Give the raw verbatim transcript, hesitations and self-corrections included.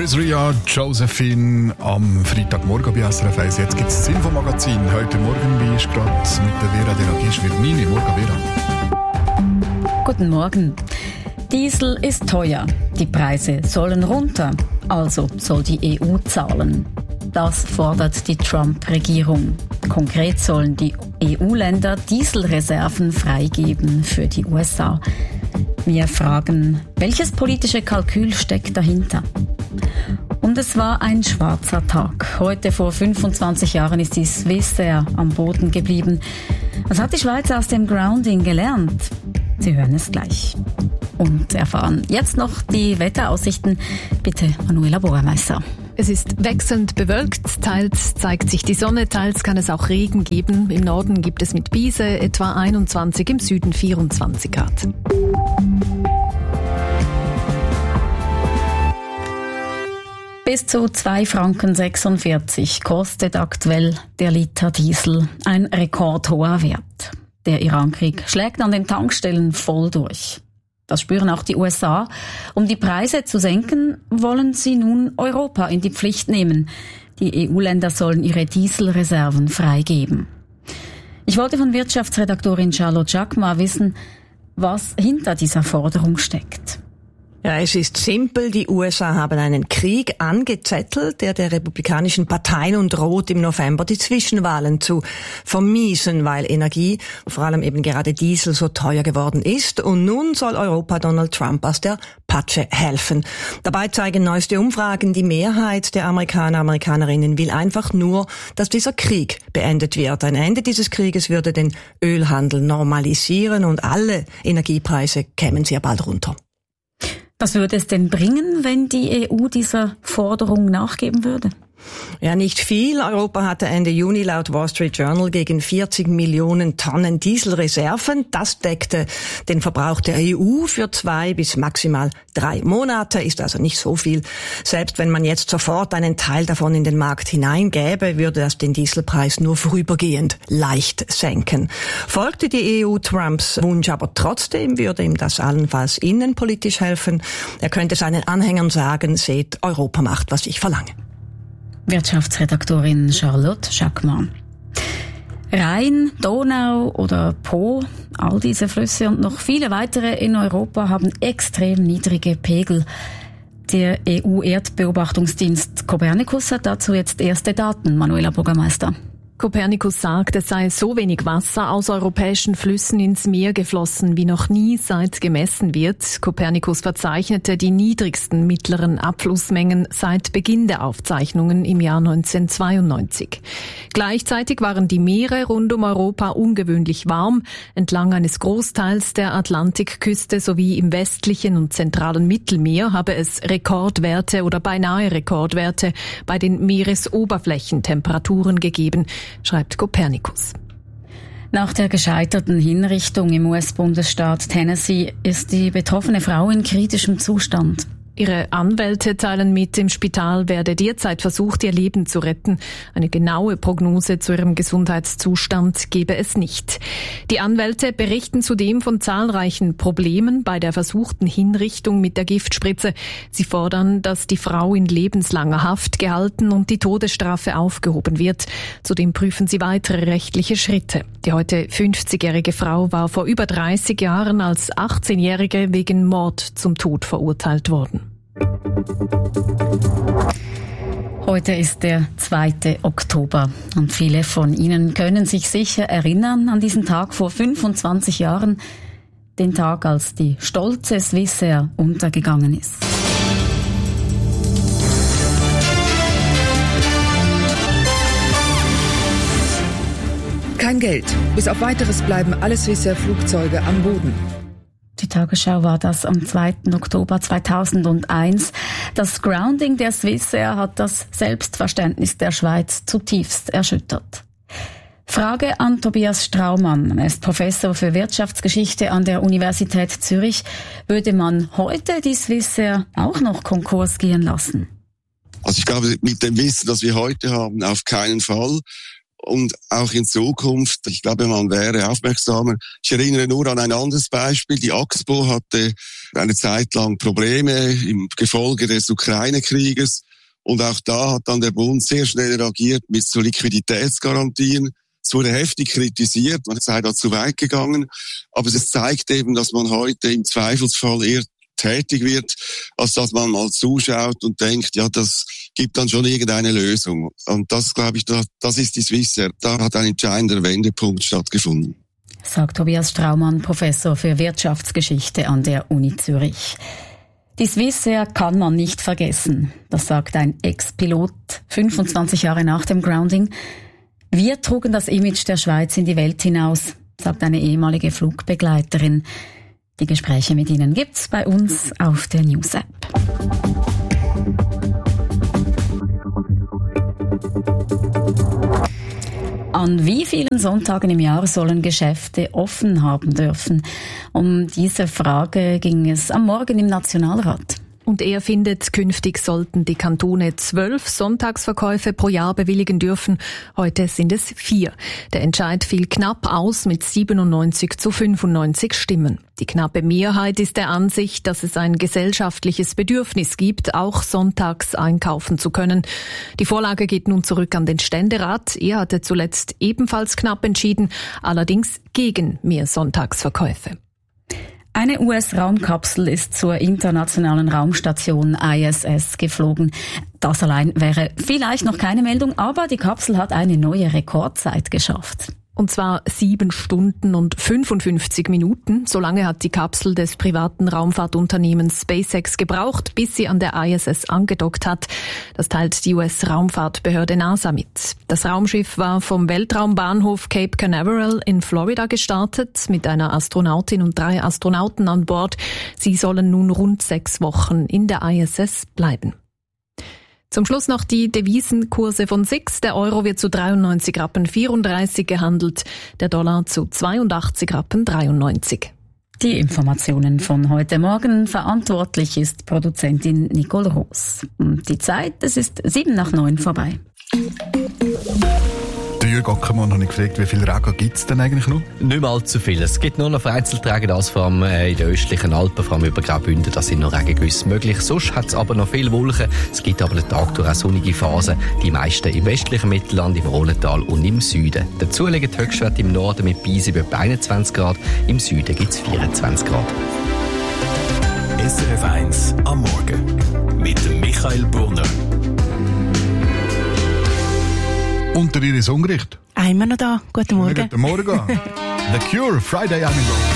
Ria Josephine am Freitagmorgen bei S R F eins. Jetzt gibt es das Infomagazin. Heute Morgen bin ich gerade mit der Vera Deragisch-Virnini. Morgen, Vera. Guten Morgen. Diesel ist teuer. Die Preise sollen runter. Also soll die E U zahlen. Das fordert die Trump-Regierung. Konkret sollen die E U-Länder Dieselreserven freigeben für die U S A. Wir fragen, welches politische Kalkül steckt dahinter? Und es war ein schwarzer Tag. Heute vor fünfundzwanzig Jahren ist die Swissair am Boden geblieben. Was hat die Schweiz aus dem Grounding gelernt? Sie hören es gleich. Und erfahren jetzt noch die Wetteraussichten. Bitte, Manuela Bürgermeister. Es ist wechselnd bewölkt, teils zeigt sich die Sonne, teils kann es auch Regen geben. Im Norden gibt es mit Biese etwa einundzwanzig, im Süden vierundzwanzig Grad. Bis zu zwei Franken sechsundvierzig kostet aktuell der Liter Diesel. Ein rekordhoher Wert. Der Irankrieg schlägt an den Tankstellen voll durch. Das spüren auch die U S A. Um die Preise zu senken, wollen sie nun Europa in die Pflicht nehmen. Die E U-Länder sollen ihre Dieselreserven freigeben. Ich wollte von Wirtschaftsredaktorin Charlotte Jacquemart wissen, was hinter dieser Forderung steckt. Ja, es ist simpel. Die U S A haben einen Krieg angezettelt, der der republikanischen Parteien und droht im November die Zwischenwahlen zu vermiesen, weil Energie, vor allem eben gerade Diesel, so teuer geworden ist. Und nun soll Europa Donald Trump aus der Patsche helfen. Dabei zeigen neueste Umfragen, die Mehrheit der Amerikaner, Amerikanerinnen will einfach nur, dass dieser Krieg beendet wird. Ein Ende dieses Krieges würde den Ölhandel normalisieren und alle Energiepreise kämen sehr bald runter. Was würde es denn bringen, wenn die E U dieser Forderung nachgeben würde? Ja, nicht viel. Europa hatte Ende Juni laut Wall Street Journal gegen vierzig Millionen Tonnen Dieselreserven. Das deckte den Verbrauch der E U für zwei bis maximal drei Monate, ist also nicht so viel. Selbst wenn man jetzt sofort einen Teil davon in den Markt hineingäbe, würde das den Dieselpreis nur vorübergehend leicht senken. Folgte die E U Trumps Wunsch aber trotzdem, würde ihm das allenfalls innenpolitisch helfen. Er könnte seinen Anhängern sagen, seht, Europa macht, was ich verlange. Wirtschaftsredaktorin Charlotte Jacquemart. Rhein, Donau oder Po, all diese Flüsse und noch viele weitere in Europa haben extrem niedrige Pegel. Der E U-Erdbeobachtungsdienst Copernicus hat dazu jetzt erste Daten. Manuela Bürgermeister. Copernicus sagt, es sei so wenig Wasser aus europäischen Flüssen ins Meer geflossen wie noch nie, seit gemessen wird. Copernicus verzeichnete die niedrigsten mittleren Abflussmengen seit Beginn der Aufzeichnungen im Jahr neunzehnhundertzweiundneunzig. Gleichzeitig waren die Meere rund um Europa ungewöhnlich warm. Entlang eines Großteils der Atlantikküste sowie im westlichen und zentralen Mittelmeer habe es Rekordwerte oder beinahe Rekordwerte bei den Meeresoberflächentemperaturen gegeben, schreibt Copernicus. Nach der gescheiterten Hinrichtung im U S-Bundesstaat Tennessee ist die betroffene Frau in kritischem Zustand. Ihre Anwälte teilen mit, im Spital werde derzeit versucht, ihr Leben zu retten. Eine genaue Prognose zu ihrem Gesundheitszustand gebe es nicht. Die Anwälte berichten zudem von zahlreichen Problemen bei der versuchten Hinrichtung mit der Giftspritze. Sie fordern, dass die Frau in lebenslanger Haft gehalten und die Todesstrafe aufgehoben wird. Zudem prüfen sie weitere rechtliche Schritte. Die heute fünfzigjährige Frau war vor über dreißig Jahren als achtzehnjährige wegen Mord zum Tod verurteilt worden. Heute ist der zweite Oktober und viele von Ihnen können sich sicher erinnern an diesen Tag vor fünfundzwanzig Jahren, den Tag, als die stolze Swissair untergegangen ist. Kein Geld. Bis auf Weiteres bleiben alle Swissair-Flugzeuge am Boden. Die Tagesschau war das am zweiten Oktober zweitausendeins. Das Grounding der Swissair hat das Selbstverständnis der Schweiz zutiefst erschüttert. Frage an Tobias Straumann. Er ist Professor für Wirtschaftsgeschichte an der Universität Zürich. Würde man heute die Swissair auch noch Konkurs gehen lassen? Also ich glaube, mit dem Wissen, das wir heute haben, auf keinen Fall. und auch in Zukunft. Ich glaube, man wäre aufmerksamer. Ich erinnere nur an ein anderes Beispiel. Die Axpo hatte eine Zeit lang Probleme im Gefolge des Ukraine-Krieges. Und auch da hat dann der Bund sehr schnell reagiert mit so Liquiditätsgarantien. Es wurde heftig kritisiert, man sei da zu weit gegangen. Aber es zeigt eben, dass man heute im Zweifelsfall eher tätig wird, als dass man mal zuschaut und denkt, ja, das gibt dann schon irgendeine Lösung. Und das, glaube ich, das ist die Swissair. Da hat ein entscheidender Wendepunkt stattgefunden. Sagt Tobias Straumann, Professor für Wirtschaftsgeschichte an der Uni Zürich. Die Swissair kann man nicht vergessen. Das sagt ein Ex-Pilot, fünfundzwanzig Jahre nach dem Grounding. Wir trugen das Image der Schweiz in die Welt hinaus, sagt eine ehemalige Flugbegleiterin. Die Gespräche mit ihnen gibt's bei uns auf der News-App. An wie vielen Sonntagen im Jahr sollen Geschäfte offen haben dürfen? Um diese Frage ging es am Morgen im Nationalrat. Und er findet, künftig sollten die Kantone zwölf Sonntagsverkäufe pro Jahr bewilligen dürfen. Heute sind es vier. Der Entscheid fiel knapp aus mit siebenundneunzig zu fünfundneunzig Stimmen. Die knappe Mehrheit ist der Ansicht, dass es ein gesellschaftliches Bedürfnis gibt, auch sonntags einkaufen zu können. Die Vorlage geht nun zurück an den Ständerat. Er hatte zuletzt ebenfalls knapp entschieden, allerdings gegen mehr Sonntagsverkäufe. Eine U S-Raumkapsel ist zur internationalen Raumstation I S S geflogen. Das allein wäre vielleicht noch keine Meldung, aber die Kapsel hat eine neue Rekordzeit geschafft. Und zwar sieben Stunden und fünfundfünfzig Minuten. So lange hat die Kapsel des privaten Raumfahrtunternehmens SpaceX gebraucht, bis sie an der I S S angedockt hat. Das teilt die U S-Raumfahrtbehörde NASA mit. Das Raumschiff war vom Weltraumbahnhof Cape Canaveral in Florida gestartet, mit einer Astronautin und drei Astronauten an Bord. Sie sollen nun rund sechs Wochen in der I S S bleiben. Zum Schluss noch die Devisenkurse von S I X. Der Euro wird zu dreiundneunzig Rappen vierunddreißig gehandelt, der Dollar zu zweiundachtzig Rappen dreiundneunzig. Die Informationen von heute Morgen. Verantwortlich ist Produzentin Nicole Roos. Und die Zeit, es ist sieben nach neun vorbei. Jürg Ackermann habe ich gefragt, wie viel Regen gibt es denn eigentlich noch? Nicht mehr allzu viel. Es gibt nur noch vereinzelt Regen, das vor allem in den östlichen Alpen, vor allem über Graubünden, da sind noch Regengüsse möglich. Sonst hat es aber noch viele Wolken. Es gibt aber den Tag durch auch sonnige Phasen. Die meisten im westlichen Mittelland, im Rhônetal und im Süden. Dazu liegen die Höchstwerte im Norden mit Beisel bei etwa einundzwanzig Grad, im Süden gibt es vierundzwanzig Grad. S R F eins am Morgen mit Michael Burner. Unter Ihres Ungericht. Einmal noch da. Guten Morgen. Guten Morgen. The Cure, Friday Animal.